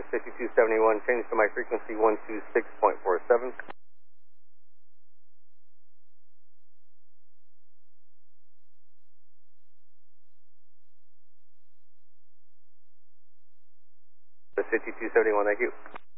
5271, change to my frequency 126.47. The 5271, thank you.